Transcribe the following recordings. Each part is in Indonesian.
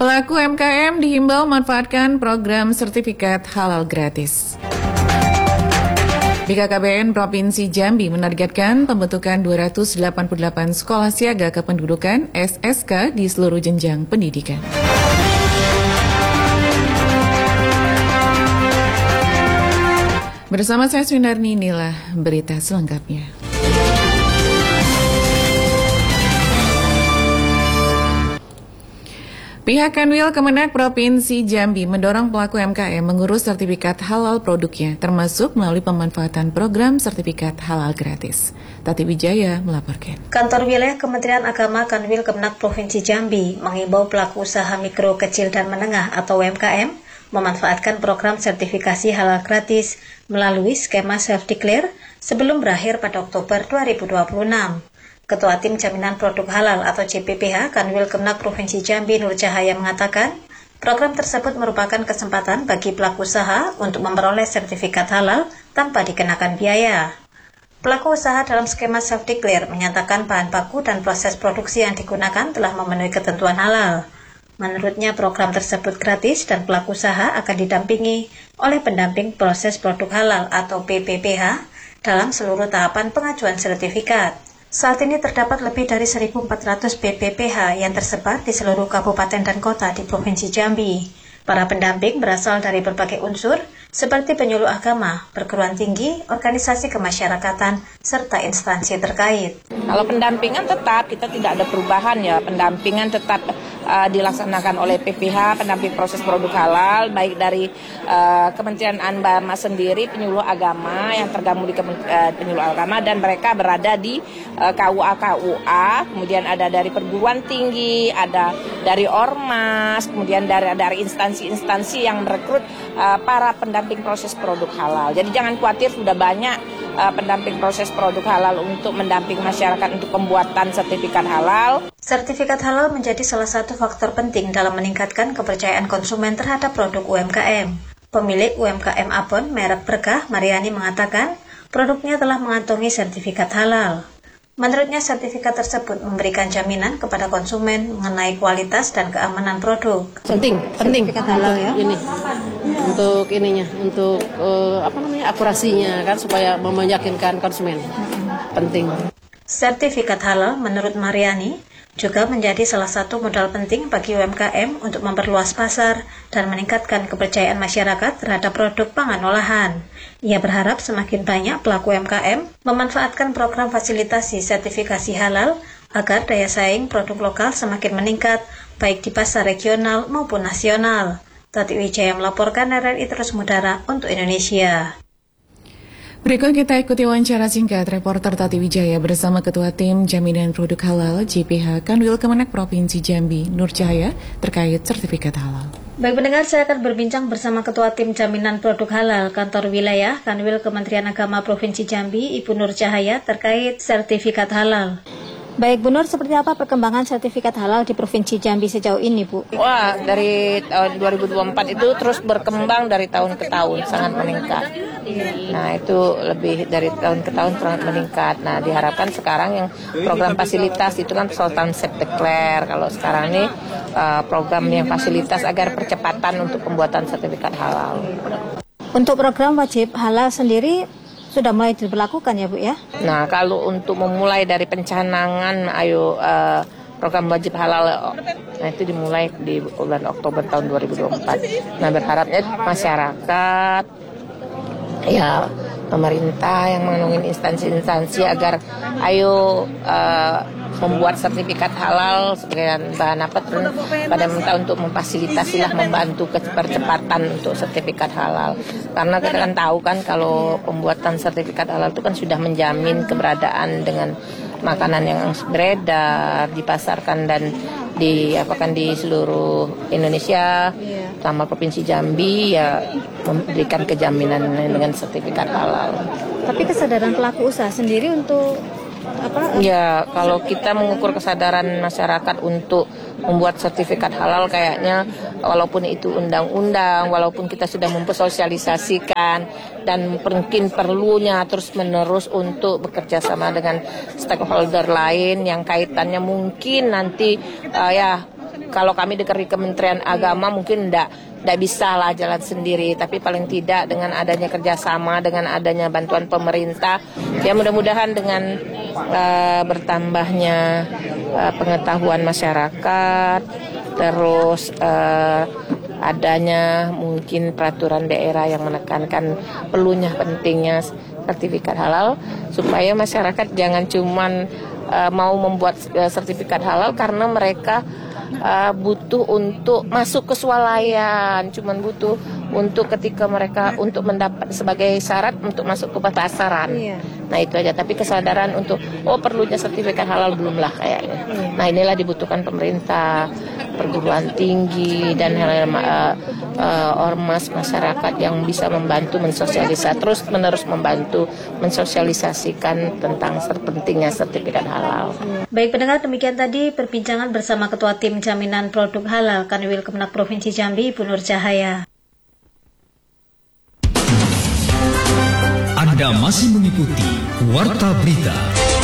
Pelaku UMKM dihimbau manfaatkan program sertifikat halal gratis. BKKBN Provinsi Jambi menargetkan pembentukan 288 sekolah siaga kependudukan SSK di seluruh jenjang pendidikan. Bersama saya Sunarni, inilah berita selengkapnya. Pihak Kanwil Kemenak Provinsi Jambi mendorong pelaku UMKM mengurus sertifikat halal produknya, termasuk melalui pemanfaatan program sertifikat halal gratis. Tati Wijaya melaporkan. Kantor Wilayah Kementerian Agama Kanwil Kemenak Provinsi Jambi menghimbau pelaku usaha mikro, kecil, dan menengah atau UMKM memanfaatkan program sertifikasi halal gratis melalui skema self-declare sebelum berakhir pada Oktober 2026. Ketua Tim Jaminan Produk Halal atau JPPH Kanwil Kemenak Provinsi Jambi Nur Cahaya mengatakan, program tersebut merupakan kesempatan bagi pelaku usaha untuk memperoleh sertifikat halal tanpa dikenakan biaya. Pelaku usaha dalam skema self-declare menyatakan bahan baku dan proses produksi yang digunakan telah memenuhi ketentuan halal. Menurutnya program tersebut gratis dan pelaku usaha akan didampingi oleh pendamping proses produk halal atau PPPH dalam seluruh tahapan pengajuan sertifikat. Saat ini terdapat lebih dari 1.400 PPPH yang tersebar di seluruh kabupaten dan kota di Provinsi Jambi. Para pendamping berasal dari berbagai unsur seperti penyuluh agama, perguruan tinggi, organisasi kemasyarakatan, serta instansi terkait. Kalau pendampingan tetap, kita tidak ada perubahan ya, pendampingan tetap dilaksanakan oleh PPH, pendamping proses produk halal, baik dari Kementerian Agama sendiri, penyuluh agama yang tergabung di penyuluh agama, dan mereka berada di KUA, kemudian ada dari perguruan tinggi, ada dari Ormas, kemudian dari instansi-instansi yang merekrut para pendamping proses produk halal. Jadi jangan khawatir, sudah banyak pendamping proses produk halal untuk mendamping masyarakat untuk pembuatan sertifikat halal. Sertifikat halal menjadi salah satu faktor penting dalam meningkatkan kepercayaan konsumen terhadap produk UMKM. Pemilik UMKM Abon merek Berkah, Mariani, mengatakan produknya telah mengantongi sertifikat halal. Menurutnya sertifikat tersebut memberikan jaminan kepada konsumen mengenai kualitas dan keamanan produk. Penting sertifikat halal ya. Ini untuk ininya, untuk akurasinya kan, supaya meyakinkan konsumen. Penting. Sertifikat halal menurut Mariani juga menjadi salah satu modal penting bagi UMKM untuk memperluas pasar dan meningkatkan kepercayaan masyarakat terhadap produk pangan olahan. Ia berharap semakin banyak pelaku UMKM memanfaatkan program fasilitasi sertifikasi halal agar daya saing produk lokal semakin meningkat, baik di pasar regional maupun nasional. Tati Wijaya melaporkan RRI Terus Mudara untuk Indonesia. Berikut kita ikuti wawancara singkat reporter Tati Wijaya bersama Ketua Tim Jaminan Produk Halal JPH Kanwil Kemenak Provinsi Jambi Nur Cahaya terkait sertifikat halal. Baik pendengar, saya akan berbincang bersama Ketua Tim Jaminan Produk Halal Kantor Wilayah Kanwil Kementerian Agama Provinsi Jambi Ibu Nur Cahaya terkait sertifikat halal. Baik Bu Nur, seperti apa perkembangan sertifikat halal di Provinsi Jambi sejauh ini Bu? Wah, dari tahun 2024 itu terus berkembang dari tahun ke tahun, sangat meningkat. Nah, itu lebih dari tahun ke tahun sangat meningkat. Nah, diharapkan sekarang yang program fasilitas itu kan Sultan Self-Declare. Kalau sekarang ini program yang fasilitas agar percepatan untuk pembuatan sertifikat halal. Untuk program wajib halal sendiri sudah mulai diberlakukan ya Bu ya? Nah, kalau untuk memulai dari pencanangan program wajib halal, nah itu dimulai di bulan Oktober tahun 2024. Nah, berharapnya masyarakat, ya pemerintah yang mengenai instansi-instansi agar membuat sertifikat halal sebagai bahan pada minta untuk memfasilitasilah, membantu percepatan untuk sertifikat halal. Karena kita kan tahu kan kalau pembuatan sertifikat halal itu kan sudah menjamin keberadaan dengan makanan yang beredar, dipasarkan dan di seluruh Indonesia, sama Provinsi Jambi ya memberikan kejaminan dengan sertifikat halal. Tapi kesadaran pelaku usaha sendiri untuk Ya, kalau kita mengukur kesadaran masyarakat untuk membuat sertifikat halal kayaknya walaupun itu undang-undang, walaupun kita sudah mempersosialisasikan dan mungkin perlunya terus-menerus untuk bekerja sama dengan stakeholder lain yang kaitannya mungkin nanti kalau kami dari Kementerian Agama mungkin tidak bisa lah jalan sendiri, tapi paling tidak dengan adanya kerjasama, dengan adanya bantuan pemerintah, ya mudah-mudahan dengan bertambahnya pengetahuan masyarakat, terus adanya mungkin peraturan daerah yang menekankan perlunya pentingnya sertifikat halal, supaya masyarakat jangan cuman mau membuat sertifikat halal karena mereka butuh untuk masuk ke swalayan, cuman butuh untuk ketika mereka untuk mendapat sebagai syarat untuk masuk ke pasaran. Nah itu aja, tapi kesadaran untuk perlunya sertifikat halal belumlah kayaknya. Nah inilah dibutuhkan pemerintah, perguruan tinggi dan ormas masyarakat yang bisa membantu mensosialisasi, terus menerus membantu mensosialisasikan tentang pentingnya sertifikat halal. Baik pendengar, demikian tadi perbincangan bersama Ketua Tim Jaminan Produk Halal Kanwil Kemenak Provinsi Jambi, Ibu Nur Cahaya. Anda masih mengikuti Warta Berita.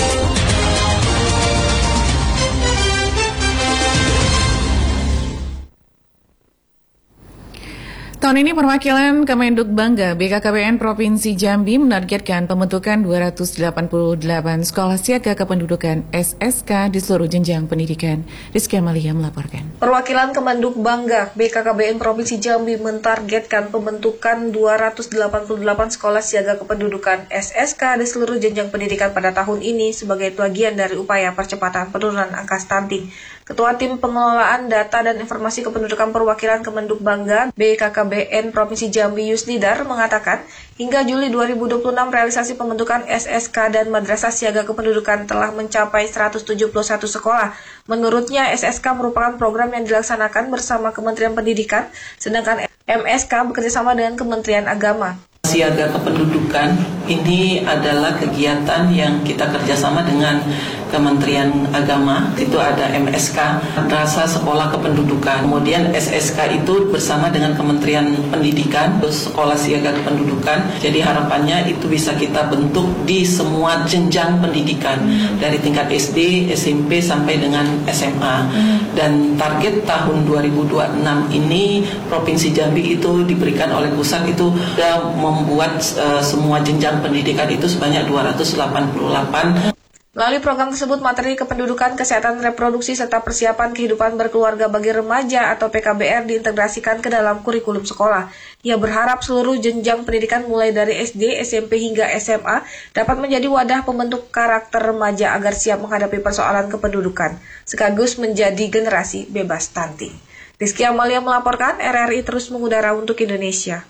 Tahun ini perwakilan Kemenduk Bangga BKKBN Provinsi Jambi menargetkan pembentukan 288 sekolah siaga kependudukan SSK di seluruh jenjang pendidikan. Rizky Amalia melaporkan. Perwakilan Kemenduk Bangga BKKBN Provinsi Jambi mentargetkan pembentukan 288 sekolah siaga kependudukan SSK di seluruh jenjang pendidikan pada tahun ini sebagai bagian dari upaya percepatan penurunan angka stunting. Ketua Tim Pengelolaan Data dan Informasi Kependudukan Perwakilan Kemenduk Bangga BKKBN Provinsi Jambi Yusnidar mengatakan, hingga Juli 2026 realisasi pembentukan SSK dan Madrasah Siaga Kependudukan telah mencapai 171 sekolah. Menurutnya, SSK merupakan program yang dilaksanakan bersama Kementerian Pendidikan, sedangkan MSK bekerjasama dengan Kementerian Agama. Siaga kependudukan ini adalah kegiatan yang kita kerjasama dengan Kementerian Agama, itu ada MSK, Madrasah Sekolah Kependudukan. Kemudian SSK itu bersama dengan Kementerian Pendidikan, Sekolah Siaga Kependudukan. Jadi harapannya itu bisa kita bentuk di semua jenjang pendidikan, dari tingkat SD, SMP sampai dengan SMA. Dan target tahun 2026 ini Provinsi Jambi itu diberikan oleh pusat itu sudah membuat semua jenjang pendidikan itu sebanyak 288. Melalui program tersebut, materi kependudukan, kesehatan reproduksi, serta persiapan kehidupan berkeluarga bagi remaja atau PKBR diintegrasikan ke dalam kurikulum sekolah. Ia berharap seluruh jenjang pendidikan mulai dari SD, SMP hingga SMA dapat menjadi wadah pembentuk karakter remaja agar siap menghadapi persoalan kependudukan, sekaligus menjadi generasi bebas stunting. Rizky Amalia melaporkan, RRI terus mengudara untuk Indonesia.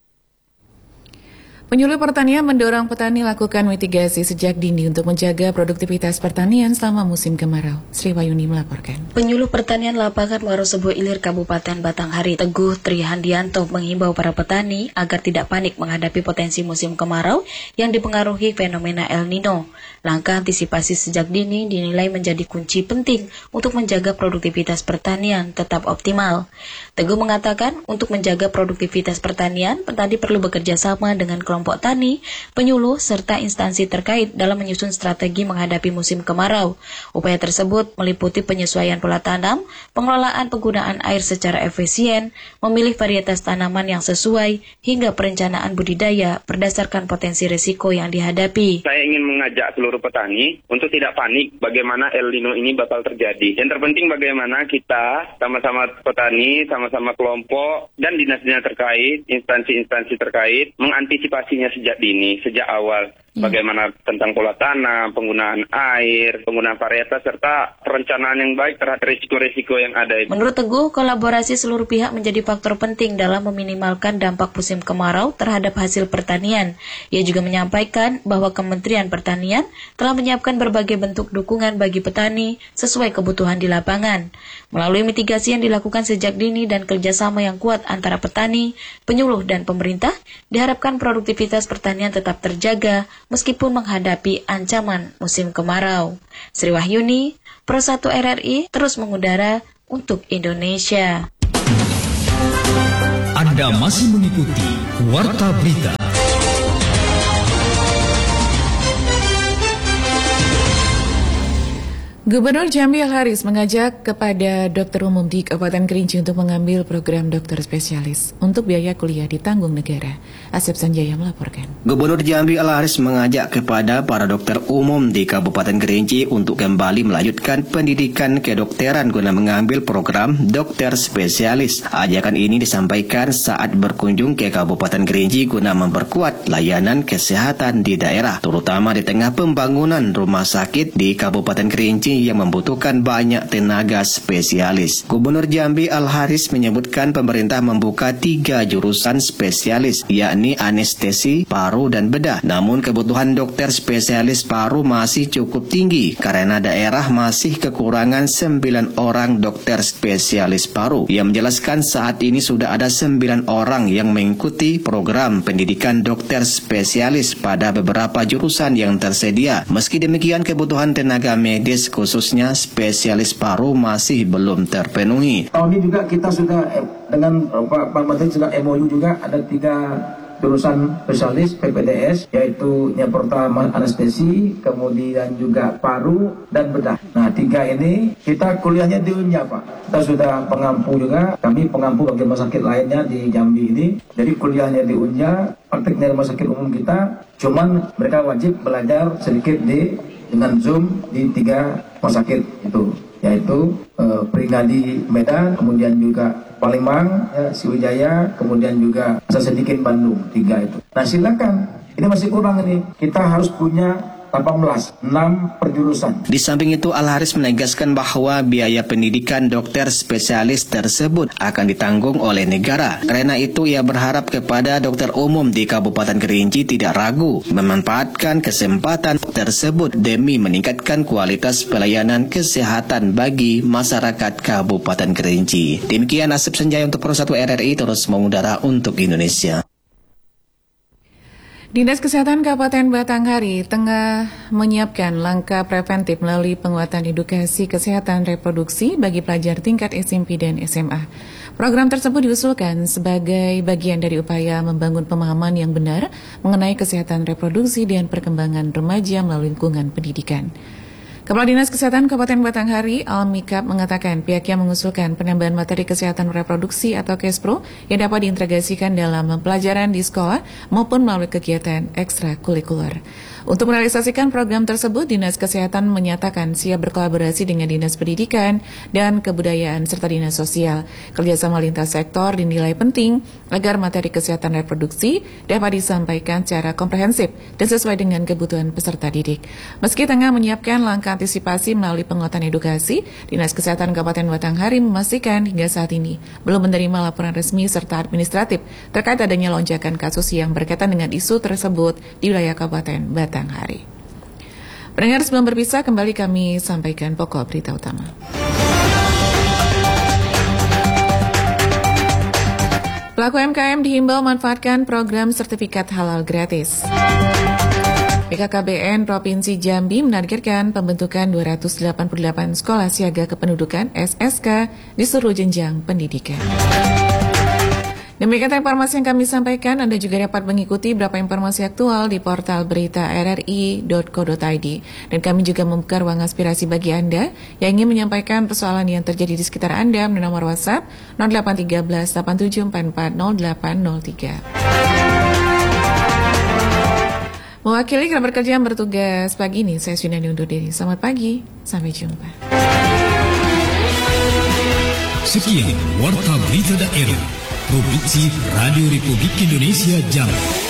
Penyuluh Pertanian mendorong petani lakukan mitigasi sejak dini untuk menjaga produktivitas pertanian selama musim kemarau. Sri Wayuni melaporkan. Penyuluh Pertanian Lapangan Warosebu Ilir Kabupaten Batanghari Teguh Trihandianto menghimbau para petani agar tidak panik menghadapi potensi musim kemarau yang dipengaruhi fenomena El Nino. Langkah antisipasi sejak dini dinilai menjadi kunci penting untuk menjaga produktivitas pertanian tetap optimal. Teguh mengatakan untuk menjaga produktivitas pertanian, petani perlu bekerja sama dengan kelompok tani, penyuluh, serta instansi terkait dalam menyusun strategi menghadapi musim kemarau. Upaya tersebut meliputi penyesuaian pola tanam, pengelolaan penggunaan air secara efisien, memilih varietas tanaman yang sesuai, hingga perencanaan budidaya berdasarkan potensi risiko yang dihadapi. Saya ingin mengajak seluruh petani untuk tidak panik bagaimana El Nino ini bakal terjadi. Yang terpenting bagaimana kita sama-sama petani, sama-sama kelompok, dan dinas-dinas terkait, instansi-instansi terkait, mengantisipasinya sejak dini, sejak awal. Bagaimana tentang pola tanam, penggunaan air, penggunaan varietas, serta perencanaan yang baik terhadap risiko-risiko yang ada. Menurut Teguh, kolaborasi seluruh pihak menjadi faktor penting dalam meminimalkan dampak musim kemarau terhadap hasil pertanian. Ia juga menyampaikan bahwa Kementerian Pertanian telah menyiapkan berbagai bentuk dukungan bagi petani sesuai kebutuhan di lapangan. Melalui mitigasi yang dilakukan sejak dini dan kerjasama yang kuat antara petani, penyuluh, dan pemerintah, diharapkan produktivitas pertanian tetap terjaga meskipun menghadapi ancaman musim kemarau. Sri Wahyuni, Pro 1 RRI, terus mengudara untuk Indonesia. Anda masih mengikuti Warta Berita. Gubernur Jambi Al-Haris mengajak kepada dokter umum di Kabupaten Kerinci untuk mengambil program dokter spesialis untuk biaya kuliah ditanggung negara. Asep Sanjaya melaporkan. Gubernur Jambi Al-Haris mengajak kepada para dokter umum di Kabupaten Kerinci untuk kembali melanjutkan pendidikan kedokteran guna mengambil program dokter spesialis. Ajakan ini disampaikan saat berkunjung ke Kabupaten Kerinci guna memperkuat layanan kesehatan di daerah, terutama di tengah pembangunan rumah sakit di Kabupaten Kerinci yang membutuhkan banyak tenaga spesialis. Gubernur Jambi Al-Haris menyebutkan pemerintah membuka 3 jurusan spesialis, yakni anestesi, paru, dan bedah. Namun kebutuhan dokter spesialis paru masih cukup tinggi karena daerah masih kekurangan 9 orang dokter spesialis paru. Ia menjelaskan saat ini sudah ada 9 orang yang mengikuti program pendidikan dokter spesialis pada beberapa jurusan yang tersedia. Meski demikian, kebutuhan tenaga medis khususnya spesialis paru masih belum terpenuhi. Tahun ini juga kita sudah dengan Pak Menteri sudah MOU juga ada 3 jurusan spesialis PPDS, yaitu yang pertama anestesi, kemudian juga paru dan bedah. Nah, 3 ini kita kuliahnya di UNJA, Pak. Kita sudah pengampu juga, kami pengampu bagi rumah sakit lainnya di Jambi ini. Jadi kuliahnya di UNJA, praktiknya rumah sakit umum kita, cuman mereka wajib belajar sedikit dengan Zoom di 3 rumah sakit itu, yaitu Prigadi Medan, kemudian juga Palembang, Sriwijaya, kemudian juga Sadikin Bandung, 3 itu. Nah, silakan. Ini masih kurang ini. Kita harus punya 6 perjurusan. Di samping itu, Al-Haris menegaskan bahwa biaya pendidikan dokter spesialis tersebut akan ditanggung oleh negara. Karena itu, ia berharap kepada dokter umum di Kabupaten Kerinci tidak ragu memanfaatkan kesempatan tersebut demi meningkatkan kualitas pelayanan kesehatan bagi masyarakat Kabupaten Kerinci. Demikian Asep Sanjaya untuk Pro 1 RRI terus mengudara untuk Indonesia. Dinas Kesehatan Kabupaten Batanghari tengah menyiapkan langkah preventif melalui penguatan edukasi kesehatan reproduksi bagi pelajar tingkat SMP dan SMA. Program tersebut diusulkan sebagai bagian dari upaya membangun pemahaman yang benar mengenai kesehatan reproduksi dan perkembangan remaja melalui lingkungan pendidikan. Kepala Dinas Kesehatan Kabupaten Batanghari, Al-Mikab, mengatakan pihaknya mengusulkan penambahan materi kesehatan reproduksi atau KESPRO yang dapat diintegrasikan dalam pembelajaran di sekolah maupun melalui kegiatan ekstrakurikuler. Untuk merealisasikan program tersebut, Dinas Kesehatan menyatakan siap berkolaborasi dengan Dinas Pendidikan dan Kebudayaan serta Dinas Sosial. Kerjasama lintas sektor dinilai penting agar materi kesehatan reproduksi dapat disampaikan secara komprehensif dan sesuai dengan kebutuhan peserta didik. Meski tengah menyiapkan langkah antisipasi melalui penguatan edukasi, Dinas Kesehatan Kabupaten Batanghari memastikan hingga saat ini belum menerima laporan resmi serta administratif terkait adanya lonjakan kasus yang berkaitan dengan isu tersebut di wilayah Kabupaten Batanghari. Pendengar, sebelum berpisah, kembali kami sampaikan pokok berita utama. Pelaku UMKM dihimbau manfaatkan program sertifikat halal gratis. BKKBN Provinsi Jambi menargetkan pembentukan 288 sekolah siaga kependudukan SSK di seluruh jenjang pendidikan. Demikian informasi yang kami sampaikan. Anda juga dapat mengikuti beberapa informasi aktual di portal berita rri.co.id. Dan kami juga membuka ruang aspirasi bagi Anda yang ingin menyampaikan persoalan yang terjadi di sekitar Anda melalui nomor WhatsApp 0813 87440803. Mewakili kerabat kerja yang bertugas pagi ini, saya Sunani undur diri. Selamat pagi, sampai jumpa. Sekian Warta Berita Daerah Provinsi Radio Republik Indonesia Jambi.